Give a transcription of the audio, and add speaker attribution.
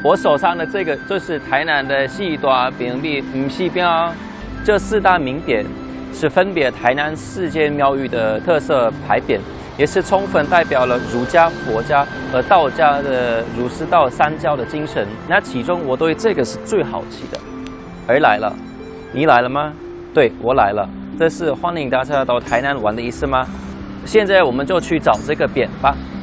Speaker 1: 我手上的这个就是台南的四大名埤五四边，这4大名匾是分别台南4间庙宇的特色牌匾，也是充分代表了儒家、佛家和道家的儒释道三教的精神。那其中我对这个是最好奇的，而来了，你来了吗？对，我来了。这是欢迎大家到台南玩的意思吗？现在我们就去找这个匾吧。